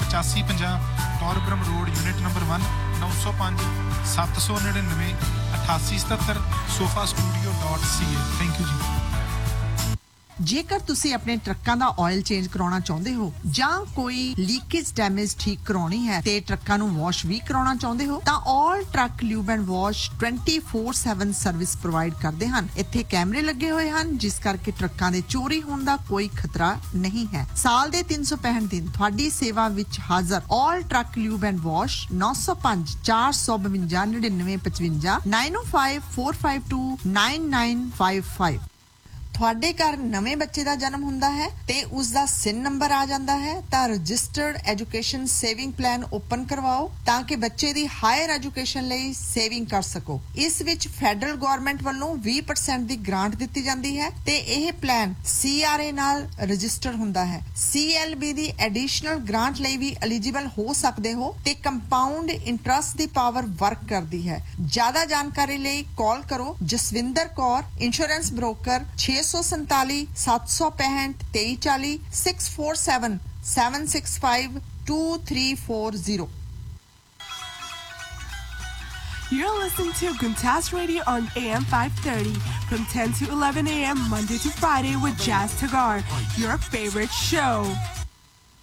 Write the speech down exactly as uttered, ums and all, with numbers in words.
पचासी पंजाह कौरब्रम road unit number one नौ सौ पाँच सत्त सौ नड़िनवे अठासी सतहत्तर sofa studio dot C A thank you जी। ਜੇਕਰ ਤੁਸੀਂ ਆਪਣੇ ਟਰੱਕਾਂ ਦਾ ਆਇਲ ਚੇਂਜ ਕਰਾਉਣਾ ਚਾਹੁੰਦੇ ਹੋ ਜਾਂ ਕੋਈ ਲੀਕੇਜ ਡੈਮੇਜ ਠੀਕ ਕਰਾਉਣੀ ਹੈ ਤੇ ਟਰੱਕਾਂ ਨੂੰ ਵਾਸ਼ ਵੀ ਕਰਾਉਣਾ ਚਾਹੁੰਦੇ ਹੋ ਤਾਂ ਆਲ truck lube and wash twenty-four seven service provide ਕਰਦੇ ਹਨ। ਇੱਥੇ ਕੈਮਰੇ ਲੱਗੇ ਹੋਏ ਹਨ ਜਿਸ ਕਰਕੇ ਟਰੱਕਾਂ ਦੇ ਚੋਰੀ ਹੋਣ ਦਾ ਕੋਈ ਖਤਰਾ ਨਹੀਂ ਹੈ। ਸਾਲ ਦੇ ਤਿੰਨ ਸੌ ਪੈਂਹਠ ਦਿਨ ਤੁਹਾਡੀ ਸੇਵਾ ਵਿੱਚ ਹਾਜ਼ਰ ਆਲ ਟਰੱਕ ਲਿਊਬ ਐਂਡ ਵਾਸ਼ ਨौ सौ पाँच चार सौ बवंजा नड़िनवे पचवंजा nine oh five four five two nine nine five five। ਤੁਹਾਡੇ ਘਰ ਨਵੇਂ ਬੱਚੇ ਦਾ ਜਨਮ ਹੁੰਦਾ ਹੈ ਤੇ ਉਸ ਦਾ ਸਿਨ ਨੰਬਰ ਆ ਜਾਂਦਾ ਹੈ ਤਾਂ registered education saving plan open ਕਰਵਾਓ ਤਾਂ ਕਿ ਬੱਚੇ ਦੀ ਹਾਇਰ ਐਜੂਕੇਸ਼ਨ ਲਈ ਸੇਵਿੰਗ ਕਰ ਸਕੋ। ਇਸ ਵਿੱਚ ਫੈਡਰਲ ਗਵਰਨਮੈਂਟ ਵੱਲੋਂ twenty percent ਦੀ ਗ੍ਰਾਂਟ ਦਿੱਤੀ ਜਾਂਦੀ ਹੈ ਤੇ ਇਹ ਪਲਾਨ ਸੀ ਆਰ ਏ ਨਾਲ ਰਜਿਸਟਰ ਹੁੰਦਾ ਹੈ। ਸੀ ਐਲ ਬੀ ਦੀ ਐਡੀਸ਼ਨਲ ਗ੍ਰਾਂਟ ਲਈ ਵੀ ਐਲੀਜੀਬਲ ਹੋ ਸਕਦੇ ਹੋ ਤੇ ਕੰਪਾਊਂਡ ਇੰਟਰਸਟ ਦੀ ਪਾਵਰ ਵਰਕ ਕਰਦੀ ਹੈ। ਜ਼ਿਆਦਾ ਜਾਣਕਾਰੀ ਲਈ ਕਾਲ ਕਰੋ ਜਸਵਿੰਦਰ ਕੌਰ ਇੰਸ਼ੋਰੈਂਸ ਬ੍ਰੋਕਰ ਛੇ सौ संताली सात सौ पैंठ तेई चाली six four seven seven six five two three four zero। You're listening to Guntas Radio on A M five thirty from ten to eleven a.m. Monday to Friday with Jazz Tagar, your favorite show.